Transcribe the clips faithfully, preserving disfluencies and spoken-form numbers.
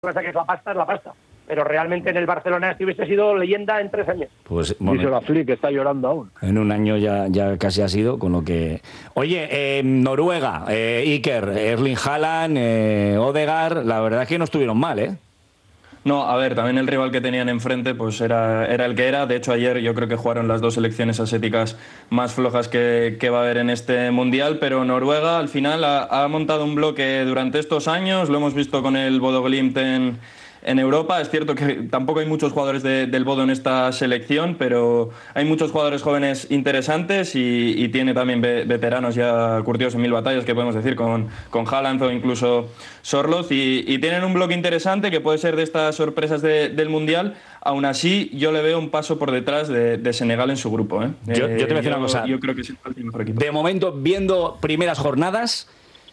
pasa que es la pasta, es la pasta. Pero realmente en el Barcelona si hubiese sido leyenda en tres años. Pues bueno, dice la Flick que está llorando aún. En un año ya, ya casi ha sido, con lo que... Oye, eh, Noruega, eh, Iker, Erling Haaland, eh, Odegaard, la verdad es que no estuvieron mal, ¿eh? No, a ver, también el rival que tenían enfrente pues era, era el que era. De hecho, ayer yo creo que jugaron las dos selecciones asiáticas más flojas que, que va a haber en este Mundial, pero Noruega al final ha, ha montado un bloque durante estos años, lo hemos visto con el Bodo Glimt en... En Europa es cierto que tampoco hay muchos jugadores de, del Bodo en esta selección, pero hay muchos jugadores jóvenes interesantes y, y tiene también ve, veteranos ya curtidos en mil batallas, que podemos decir, con, con Haaland o incluso Sorloth, y, y tienen un bloque interesante que puede ser de estas sorpresas de, del Mundial. Aún así, yo le veo un paso por detrás de, de Senegal en su grupo, ¿eh? Yo, yo te voy a decir yo, una cosa. Yo creo que es el mejor equipo. De momento, viendo primeras jornadas...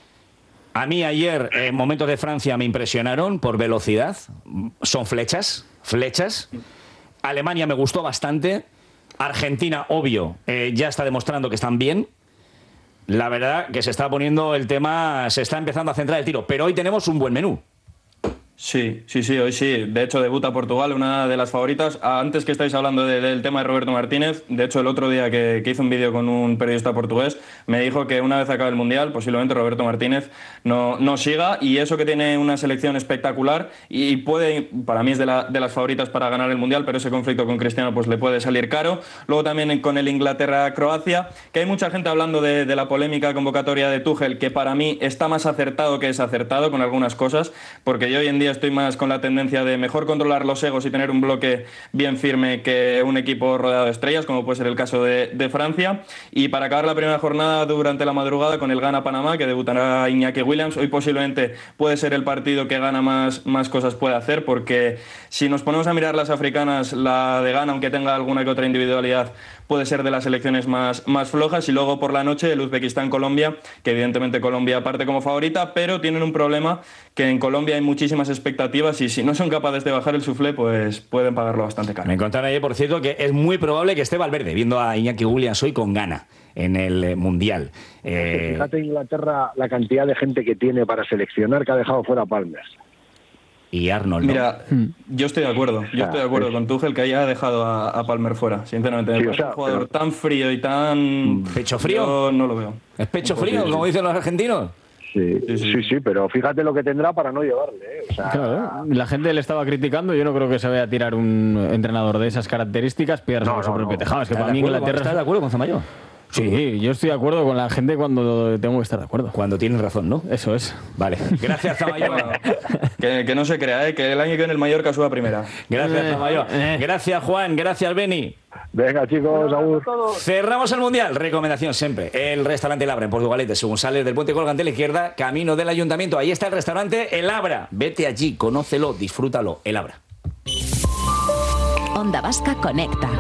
A mí ayer, en momentos de Francia, me impresionaron por velocidad. Son flechas, flechas. Alemania me gustó bastante. Argentina, obvio, eh, ya está demostrando que están bien. La verdad que se está poniendo el tema, se está empezando a centrar el tiro. Pero hoy tenemos un buen menú. Sí, sí, sí, hoy sí. De hecho, debuta Portugal, una de las favoritas. Antes que estáis hablando de, del tema de Roberto Martínez, de hecho, el otro día que, que hizo un vídeo con un periodista portugués, me dijo que una vez acabe el Mundial, posiblemente Roberto Martínez no, no siga, y eso que tiene una selección espectacular y puede, para mí es de, la, de las favoritas para ganar el Mundial, pero ese conflicto con Cristiano pues le puede salir caro. Luego también con el Inglaterra-Croacia, que hay mucha gente hablando de, de la polémica convocatoria de Tuchel, que para mí está más acertado que desacertado con algunas cosas, porque yo hoy en día estoy más con la tendencia de mejor controlar los egos y tener un bloque bien firme que un equipo rodeado de estrellas, como puede ser el caso de, de Francia. Y para acabar la primera jornada durante la madrugada con el Ghana-Panamá, que debutará Iñaki Williams, hoy posiblemente puede ser el partido que Ghana más, más cosas puede hacer, porque si nos ponemos a mirar las africanas, la de Ghana, aunque tenga alguna que otra individualidad, puede ser de las selecciones más, más flojas. Y luego por la noche el Uzbekistán-Colombia, que evidentemente Colombia parte como favorita, pero tienen un problema, que en Colombia hay muchísimas expectativas y si no son capaces de bajar el suflé, pues pueden pagarlo bastante caro. Me contaron ayer, por cierto, que es muy probable que esté Valverde, viendo a Iñaki Williams hoy con Ghana en el eh, Mundial. Eh... Fíjate Inglaterra la cantidad de gente que tiene para seleccionar, que ha dejado fuera a Palmer. Y Arnold, ¿no? Mira, yo estoy de acuerdo, yo estoy de acuerdo con Tuchel, que haya dejado a, a Palmer fuera, sinceramente. Sí, o sea, un jugador pero... tan frío y tan... ¿Pecho frío? Yo no lo veo. ¿Es pecho frío, como dicen los argentinos? Sí, sí, sí, sí, pero fíjate lo que tendrá para no llevarle, ¿eh? O sea, claro, la gente le estaba criticando. Yo no creo que se vaya a tirar un entrenador de esas características, piedras sobre no, su propio no. tejado. Es que para mí Inglaterra... ¿Estás de acuerdo con Zamayo? Sí, yo estoy de acuerdo con la gente cuando tengo que estar de acuerdo. Cuando tienes razón, ¿no? Eso es. Vale. Gracias, Zamayo. que, que no se crea, ¿eh? Que el año que viene el Mallorca suba primera. Gracias, Zamayo. Gracias, Juan. Gracias, Beni. Venga, chicos, agur. Cerramos el Mundial. Recomendación siempre. El restaurante El Abra en Portugalete. Según sales del puente colgante a la izquierda, camino del ayuntamiento. Ahí está el restaurante El Abra. Vete allí, conócelo, disfrútalo. El Abra. Onda Vasca conecta.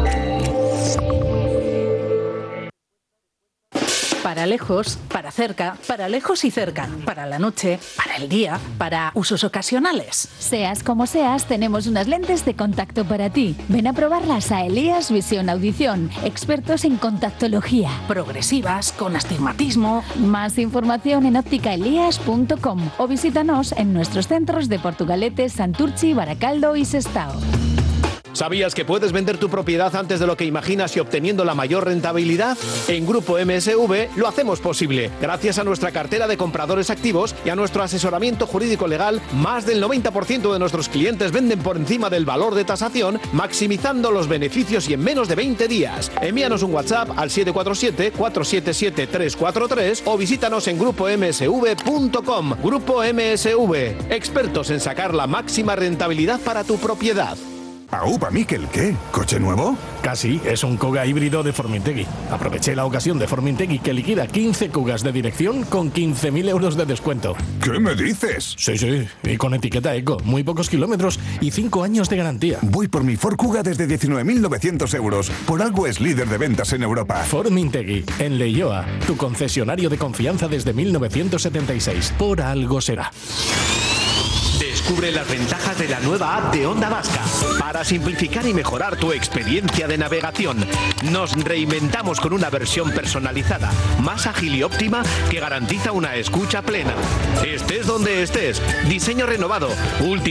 Para lejos, para cerca, para lejos y cerca, para la noche, para el día, para usos ocasionales. Seas como seas, tenemos unas lentes de contacto para ti. Ven a probarlas a Elías Visión Audición, expertos en contactología. Progresivas, con astigmatismo. Más información en óptica elías punto com o visítanos en nuestros centros de Portugalete, Santurchi, Baracaldo y Sestao. ¿Sabías que puedes vender tu propiedad antes de lo que imaginas y obteniendo la mayor rentabilidad? En Grupo M S V lo hacemos posible. Gracias a nuestra cartera de compradores activos y a nuestro asesoramiento jurídico legal, más del noventa por ciento de nuestros clientes venden por encima del valor de tasación, maximizando los beneficios y en menos de veinte días. Envíanos un WhatsApp al siete cuatro siete, cuatro siete siete, tres cuatro tres o visítanos en grupo m s v punto com. Grupo M S V, expertos en sacar la máxima rentabilidad para tu propiedad. ¿Aupa Miquel qué? ¿Coche nuevo? Casi, es un Kuga híbrido de Formintegui. Aproveché la ocasión de Formintegui que liquida quince Kugas de dirección con quince mil euros de descuento. ¿Qué me dices? Sí, sí, y con etiqueta eco, muy pocos kilómetros y cinco años de garantía. Voy por mi Ford Kuga desde diecinueve mil novecientos euros. Por algo es líder de ventas en Europa. Formintegui, en Leioa, tu concesionario de confianza desde mil novecientos setenta y seis. Por algo será. Descubre las ventajas de la nueva app de Onda Vasca. Para simplificar y mejorar tu experiencia de navegación, nos reinventamos con una versión personalizada, más ágil y óptima que garantiza una escucha plena. Estés donde estés, diseño renovado, último